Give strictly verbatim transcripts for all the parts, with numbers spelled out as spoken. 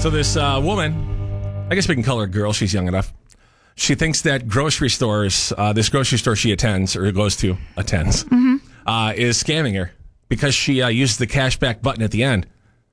So this uh, woman, I guess we can call her a girl. She's young enough. She thinks that grocery stores, uh, this grocery store she attends or goes to, attends, mm-hmm. uh, is scamming her because she uh, uses the cashback button at the end.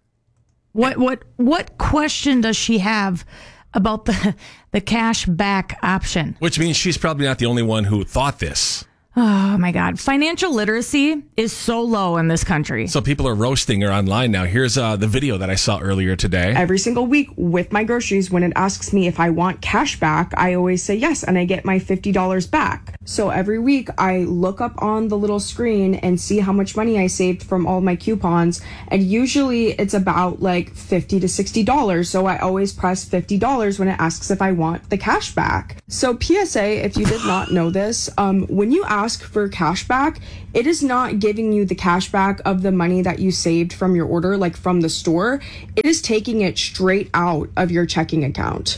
What what what question does she have about the the cash back option? Which means she's probably not the only one who thought this. Oh, my God. Financial literacy is so low in this country. So people are roasting her online now. Here's uh, the video that I saw earlier today. Every single week with my groceries, when it asks me if I want cash back, I always say yes, and I get my fifty dollars back. So every week I look up on the little screen and see how much money I saved from all my coupons. And usually it's about like fifty to sixty dollars. So I always press fifty dollars when it asks if I want the cash back. So P S A, if you did not know this, um, when you ask ask for cash back, it is not giving you the cash back of the money that you saved from your order, like from the store. It is taking it straight out of your checking account.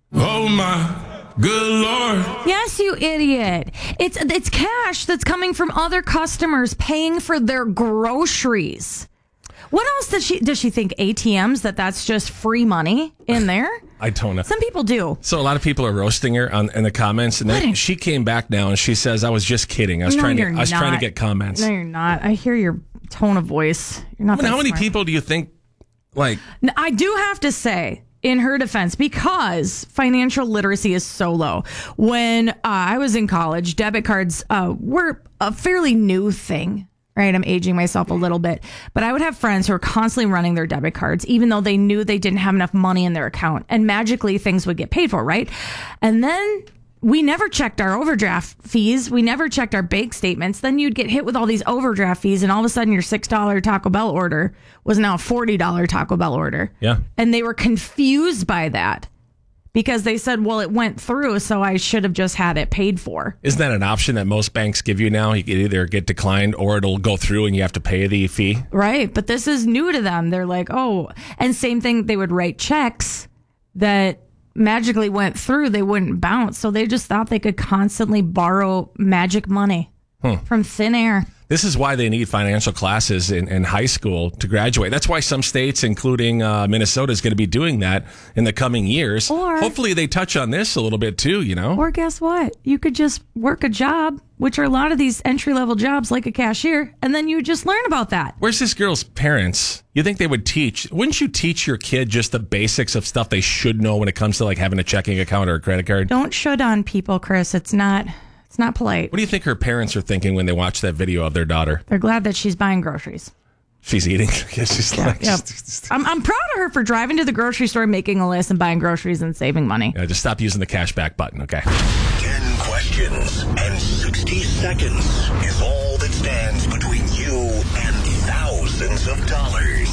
Oh my good Lord. Yes, you idiot. It's it's cash that's coming from other customers paying for their groceries. What else does she does she think A T Ms that that's just free money in there? I don't know. Some people do. So a lot of people are roasting her on, in the comments, and then she came back now and she says, "I was just kidding. I was no, trying to. I was not. trying to get comments." No, you're not. I hear your tone of voice. You're not. I mean, that how many smart. people do you think? Like, I do have to say, in her defense, because financial literacy is so low. When uh, I was in college, debit cards uh, were a fairly new thing. Right, I'm aging myself a little bit, but I would have friends who were constantly running their debit cards, even though they knew they didn't have enough money in their account, and magically things would get paid for, right? And then we never checked our overdraft fees. We never checked our bank statements. Then you'd get hit with all these overdraft fees, and all of a sudden your six dollars Taco Bell order was now a forty dollars Taco Bell order. Yeah. And they were confused by that. Because they said, well, it went through, so I should have just had it paid for. Isn't that an option that most banks give you now? You can either get declined or it'll go through and you have to pay the fee. Right. But this is new to them. They're like, oh, and same thing. They would write checks that magically went through. They wouldn't bounce. So they just thought they could constantly borrow magic money hmm. from thin air. This is why they need financial classes in, in high school to graduate. That's why some states, including uh, Minnesota, is going to be doing that in the coming years. Or, hopefully they touch on this a little bit too, you know? Or guess what? You could just work a job, which are a lot of these entry-level jobs like a cashier, and then you just learn about that. Where's this girl's parents? You think they would teach? Wouldn't you teach your kid just the basics of stuff they should know when it comes to like having a checking account or a credit card? Don't should on people, Chris. It's not... It's not polite. What do you think her parents are thinking when they watch that video of their daughter? They're glad that she's buying groceries. She's eating. Yeah, she's yeah, like. yeah. Just, I'm, I'm proud of her for driving to the grocery store, making a list, and buying groceries and saving money. Yeah, just stop using the cashback button, okay? Ten questions and sixty seconds is all that stands between you and thousands of dollars.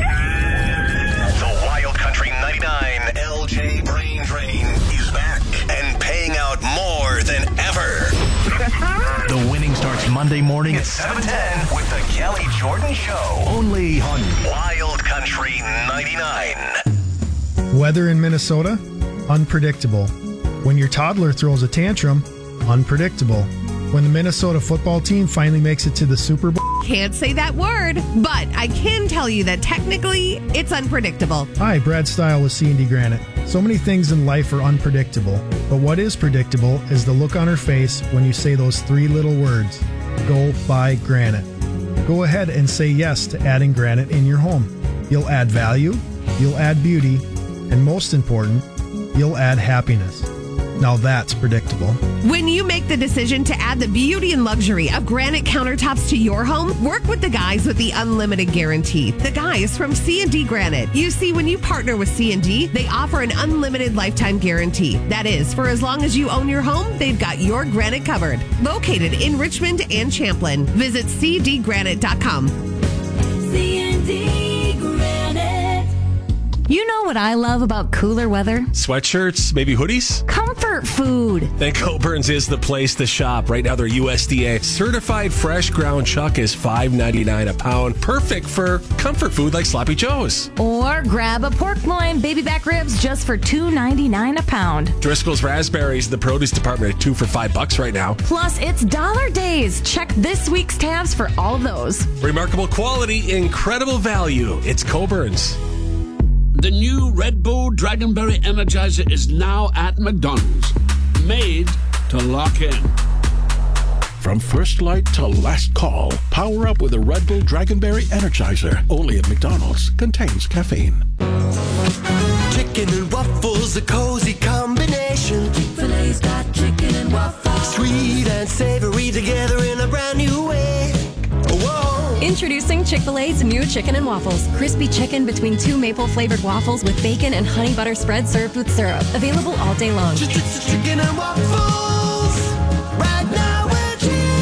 The Wild Country ninety-nine L J Brain Drain is back and paying out more than ever. The winning starts Monday morning at seven ten with the Kelly Jordan Show. only on Wild Country ninety-nine. Weather in Minnesota? Unpredictable. When your toddler throws a tantrum? Unpredictable. When the Minnesota football team finally makes it to the Super Bowl? Can't say that word, but I can tell you that technically it's unpredictable. Hi, Brad Stile with C and D Granite. So many things in life are unpredictable, but what is predictable is the look on her face when you say those three little words, go buy granite. Go ahead and say yes to adding granite in your home. You'll add value, you'll add beauty, and most important, you'll add happiness. Now that's predictable. When you make the decision to add the beauty and luxury of granite countertops to your home, work with the guys with the unlimited guarantee. The guys from C and D Granite. You see, when you partner with C and D, they offer an unlimited lifetime guarantee. That is, for as long as you own your home, they've got your granite covered. Located in Richmond and Champlin. Visit c d granite dot com. C and D Granite. You know what I love about cooler weather? Sweatshirts, maybe hoodies? Comfort food. Then Coburn's is the place to shop. Right now, their U S D A certified fresh ground chuck is five ninety-nine a pound. Perfect for comfort food like Sloppy Joe's. Or grab a pork loin, baby back ribs just for two ninety-nine a pound. Driscoll's raspberries, the produce department, at two for five bucks right now. Plus, it's dollar days. Check this week's tabs for all of those. Remarkable quality, incredible value. It's Coburn's. The new Red Bull Dragonberry Energizer is now at McDonald's. Made to lock in. From first light to last call, power up with a Red Bull Dragonberry Energizer. Only at McDonald's. Contains caffeine. Chicken and waffles, a cozy combination. Chick-fil-A's got chicken and waffles. Sweet and savory together in a brand new way. Whoa. Introducing Chick-fil-A's new chicken and waffles. Crispy chicken between two maple-flavored waffles with bacon and honey butter spread served with syrup. Available all day long. Chicken and waffles. Right now we're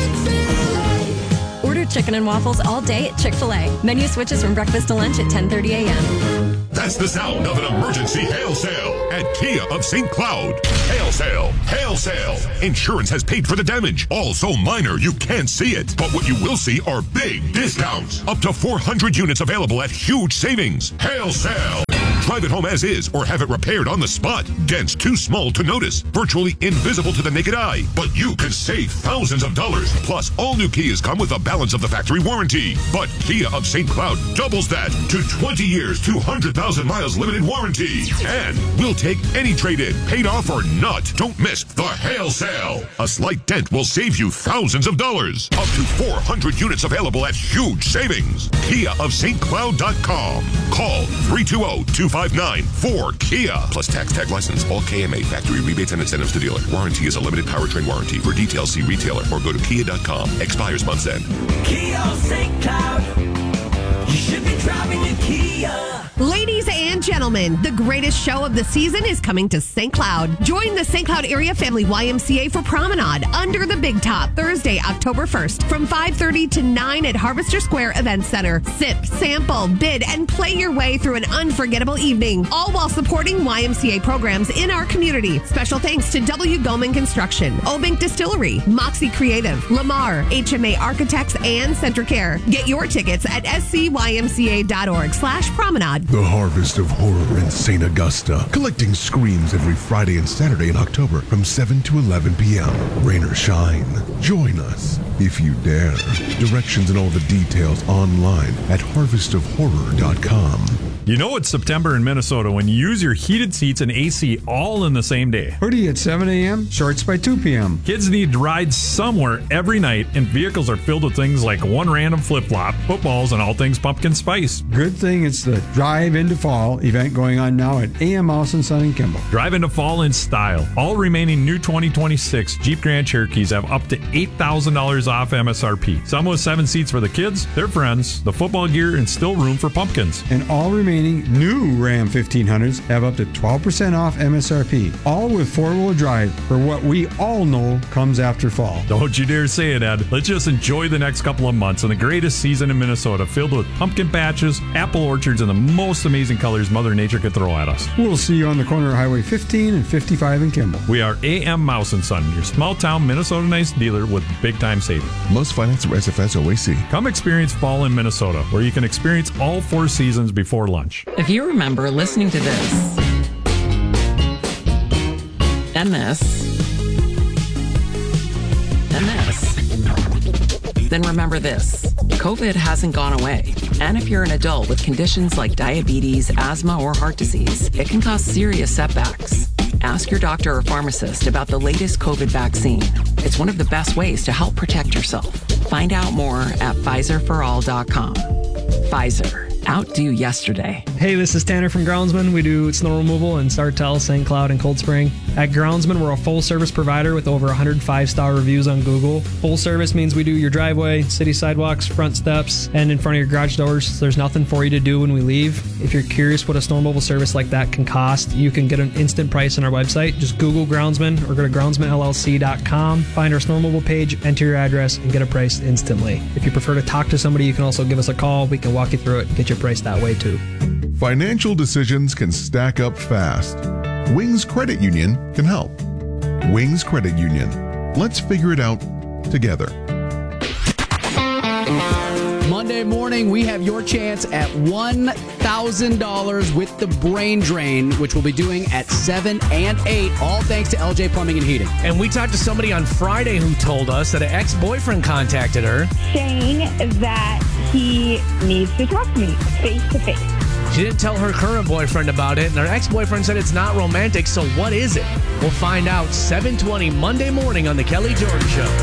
Chick-fil-A. Order chicken and waffles all day at Chick-fil-A. Menu switches from breakfast to lunch at ten thirty a.m. That's the sound of an emergency hail sale at Kia of Saint Cloud. Hail sale, hail sale. Insurance has paid for the damage. All so minor you can't see it. But what you will see are big discounts. Up to four hundred units available at huge savings. Hail sale. Drive it home as is or have it repaired on the spot. Dents too small to notice. Virtually invisible to the naked eye. But you can save thousands of dollars. Plus, all new Kias come with a balance of the factory warranty. But Kia of Saint Cloud doubles that to twenty years, two hundred thousand miles limited warranty. And we'll take any trade-in, paid off or not. Don't miss the hail sale. A slight dent will save you thousands of dollars. Up to four hundred units available at huge savings. Kia of Saint Cloud dot com. Call three two zero, two five nine four Kia. Plus tax, tag license, all K M A factory rebates and incentives to dealer. Warranty is a limited powertrain warranty. For details, see retailer or go to kia dot com. Expires month's end. Kia of Saint Cloud. You should be driving a Kia. Ladies and gentlemen, the greatest show of the season is coming to Saint Cloud. Join the Saint Cloud Area Family Y M C A for Promenade Under the Big Top Thursday, October first from five thirty to nine at Harvester Square Event Center. Sip, sample, bid, and play your way through an unforgettable evening, all while supporting Y M C A programs in our community. Special thanks to W. Goldman Construction, Obink Distillery, Moxie Creative, Lamar, H M A Architects, and Centricare. Get your tickets at s c y m c a dot org slash promenade. The Harvest of Horror in Saint Augusta. Collecting screams every Friday and Saturday in October from seven to eleven p.m. Rain or shine, join us if you dare. Directions and all the details online at harvest of horror dot com. You know it's September in Minnesota when you use your heated seats and A C all in the same day. Hoodie at seven a.m., shorts by two p.m. Kids need rides somewhere every night, and vehicles are filled with things like one random flip-flop, footballs, and all things pumpkin spice. Good thing it's the Drive into Fall event going on now at A M Mouse and Son and Kimball. Drive into fall in style. All remaining new twenty twenty-six Jeep Grand Cherokees have up to eight thousand dollars off M S R P. Some with seven seats for the kids, their friends, the football gear, and still room for pumpkins. And all remaining new Ram fifteen hundreds have up to twelve percent off M S R P. All with four-wheel drive for what we all know comes after fall. Don't you dare say it, Ed. Let's just enjoy the next couple of months and the greatest season in Minnesota, filled with pumpkin patches, apple orchards, and the most amazing colors Mother Nature could throw at us. We'll see you on the corner of Highway fifteen and fifty-five in Kimball. We are A M Mouse and Son, your small-town Minnesota nice dealer with big-time savings. Most finance through S F S O A C. Come experience fall in Minnesota, where you can experience all four seasons before lunch. If you remember listening to this and this and this, then remember this. COVID hasn't gone away. And if you're an adult with conditions like diabetes, asthma, or heart disease, it can cause serious setbacks. Ask your doctor or pharmacist about the latest COVID vaccine. It's one of the best ways to help protect yourself. Find out more at Pfizer for all dot com. Pfizer. Outdo yesterday. Hey, this is Tanner from Groundsman. We do snow removal in Sartell, Saint Cloud, and Cold Spring. At Groundsman, we're a full-service provider with over one hundred five-star reviews on Google. Full service means we do your driveway, city sidewalks, front steps, and in front of your garage doors. There's nothing for you to do when we leave. If you're curious what a snow removal service like that can cost, you can get an instant price on our website. Just Google Groundsman or go to groundsman L L C dot com, find our snow removal page, enter your address, and get a price instantly. If you prefer to talk to somebody, you can also give us a call. We can walk you through it and get your price that way too. Financial decisions can stack up fast. Wings Credit Union can help. Wings Credit Union. Let's figure it out together. Monday morning, we have your chance at one thousand dollars with the Brain Drain, which we'll be doing at seven and eight, all thanks to L J Plumbing and Heating. And we talked to somebody on Friday who told us that an ex-boyfriend contacted her, saying that he needs to talk to me face to face. She didn't tell her current boyfriend about it, and her ex-boyfriend said it's not romantic, so what is it? We'll find out seven twenty Monday morning on The Kelly Jordan Show.